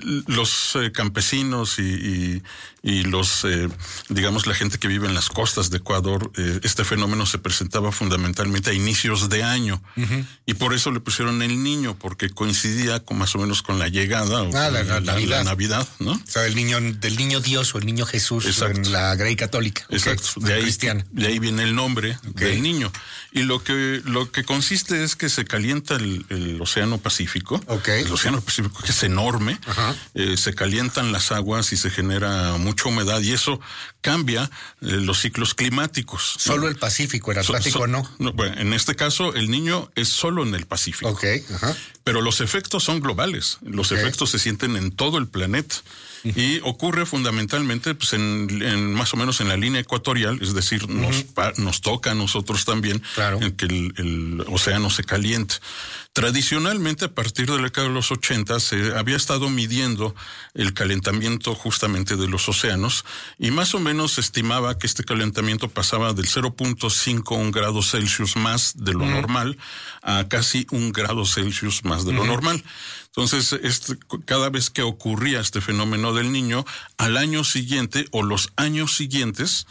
los campesinos y los, digamos, la gente que vive en las costas de Ecuador, este fenómeno se presentaba fundamentalmente a inicios de año. Y por eso le pusieron el Niño, porque coincidía con más o menos con la llegada o la Navidad, ¿no? O sea, del niño Dios o el niño Jesús. Exacto. En la Grey católica. Exacto. De ahí viene el nombre del Niño. Y lo que consiste es que se calienta el Océano Pacífico. El Océano Pacífico, que es enorme. Se calientan las aguas y se genera mucha humedad, y eso cambia los ciclos climáticos. Solo el Pacífico, el Atlántico no. Bueno, en este caso, el Niño es solo en el Pacífico. Pero los efectos son globales. Los efectos se sienten en todo el planeta. Y ocurre fundamentalmente pues, en más o menos en la línea ecuatorial, es decir, nos toca a nosotros también en que el océano se caliente. Tradicionalmente, a partir de la década de los 80, se había estado midiendo el calentamiento justamente de los océanos, y más o menos se estimaba que este calentamiento pasaba del 0.5 grados Celsius más de lo normal a casi 1 grado Celsius más de lo normal. Entonces, cada vez que ocurría este fenómeno del Niño, al año siguiente o los años siguientes,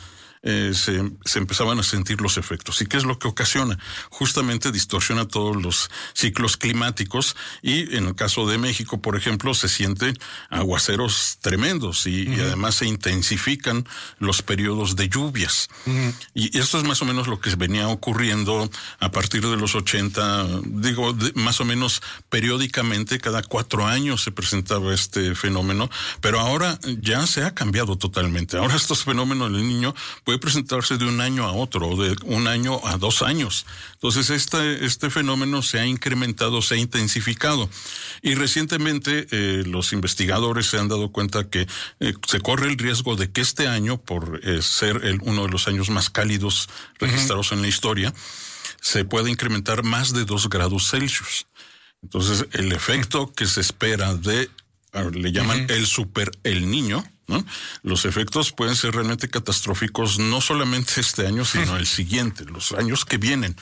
se empezaban a sentir los efectos. ¿Y qué es lo que ocasiona? Justamente distorsiona todos los ciclos climáticos, y en el caso de México, por ejemplo, se sienten aguaceros tremendos y además se intensifican los periodos de lluvias. Y esto es más o menos lo que venía ocurriendo a partir de los 80, más o menos periódicamente, cada 4 años se presentaba este fenómeno, pero ahora ya se ha cambiado totalmente. Ahora estos fenómenos del Niño puede presentarse de un año a otro, o de 1 año a 2 años. Entonces, este fenómeno se ha incrementado, se ha intensificado. Y recientemente los investigadores se han dado cuenta que se corre el riesgo de que este año, por ser uno de los años más cálidos registrados en la historia, se pueda incrementar más de 2 grados Celsius. Entonces, el efecto que se espera le llaman el Niño, ¿no? Los efectos pueden ser realmente catastróficos, no solamente este año, sino el siguiente, los años que vienen.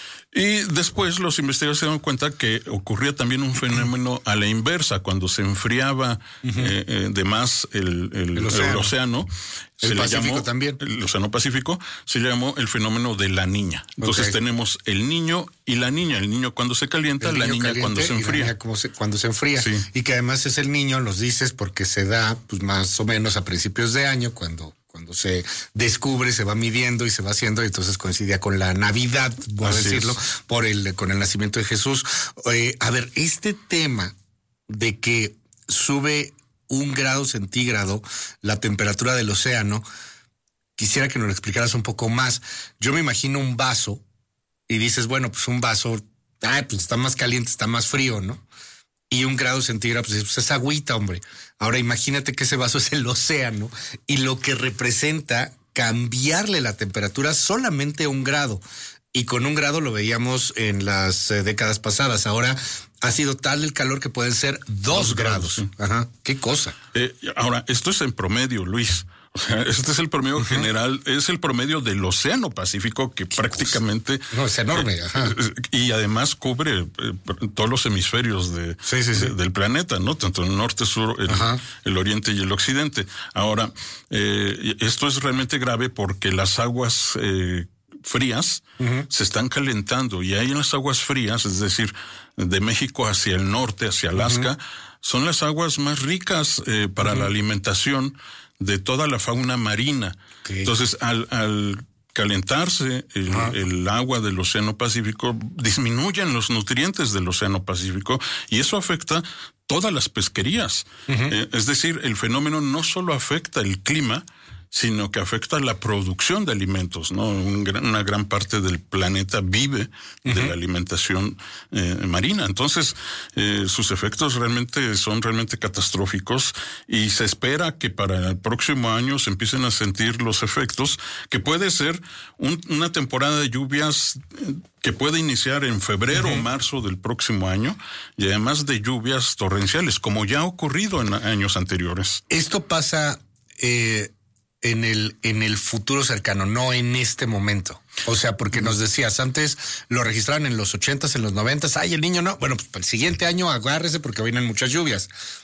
Y después los investigadores se dan cuenta que ocurría también un fenómeno a la inversa, cuando se enfriaba de más el océano. El Pacífico también. El Océano Pacífico se llamó el fenómeno de la Niña. Entonces tenemos el Niño y la Niña. El Niño cuando se calienta, la Niña cuando se enfría. La niña cuando se enfría. Sí. Y que además es el Niño, los dices, porque se da pues más o menos a principios de año, cuando se descubre, se va midiendo y se va haciendo, y entonces coincidía con la Navidad, voy a decirlo, con el nacimiento de Jesús. A ver, este tema de que sube 1 grado centígrado la temperatura del océano, quisiera que nos lo explicaras un poco más. Yo me imagino un vaso y dices, bueno, pues un vaso, pues está más caliente, está más frío, ¿no? Y 1 grado centígrado, pues es agüita, hombre. Ahora imagínate que ese vaso es el océano y lo que representa cambiarle la temperatura solamente 1 grado. Y con 1 grado lo veíamos en las décadas pasadas. Ahora ha sido tal el calor que pueden ser 2 grados. Sí. Ajá, qué cosa. Ahora, esto es en promedio, Luis. O sea, este es el promedio general, es el promedio del Océano Pacífico, que prácticamente... No, es enorme. Y además cubre todos los hemisferios del planeta, ¿no? Tanto el norte, sur, el oriente y el occidente. Ahora, esto es realmente grave porque las aguas frías se están calentando, y ahí en las aguas frías, es decir, de México hacia el norte, hacia Alaska, son las aguas más ricas para la alimentación de toda la fauna marina. Entonces, al calentarse el agua del Océano Pacífico, disminuyen los nutrientes del Océano Pacífico, y eso afecta todas las pesquerías. Es decir, el fenómeno no solo afecta el clima, sino que afecta la producción de alimentos, ¿no? Una gran parte del planeta vive de la alimentación marina. Entonces, sus efectos son realmente catastróficos, y se espera que para el próximo año se empiecen a sentir los efectos, que puede ser una temporada de lluvias que puede iniciar en febrero o marzo del próximo año, y además de lluvias torrenciales, como ya ha ocurrido en años anteriores. Esto pasa en el futuro cercano, no en este momento. O sea, porque nos decías, antes lo registraban en los 80s, en los 90s, el Niño no. Bueno, pues para el siguiente año agárrese porque vienen muchas lluvias.